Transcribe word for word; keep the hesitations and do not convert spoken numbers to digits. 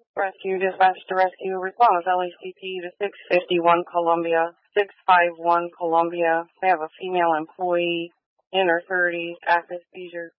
Rescue dispatch to rescue response, L A C P to six fifty-one Columbia, six five one Columbia. They have a female employee in her thirties, active seizure.